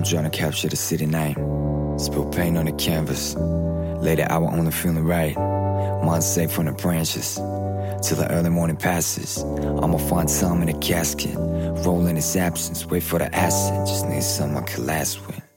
trying to capture the city night. Spill paint on the canvas. Late hour only feeling right. Months safe from the branches. Till the early morning passes. I'ma find time in a casket. Roll in his absence. Wait for the acid. Just need someone I can last with.